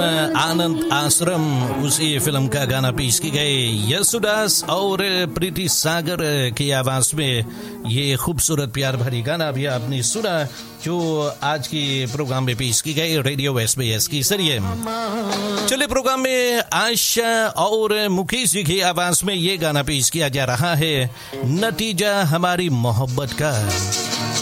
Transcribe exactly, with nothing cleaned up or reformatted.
आनंद आश्रम, उसी फिल्म का गाना पेश की गए यसुदास और प्रीति सागर की आवाज में। ये खूबसूरत प्यार भरी गाना भी आपने सुना जो आज की प्रोग्राम में पेश की गई रेडियो एसबीएस के जरिए। चलिए प्रोग्राम में आशा और मुकेश जी की आवाज में ये गाना पेश किया जा रहा है, नतीजा हमारी मोहब्बत का।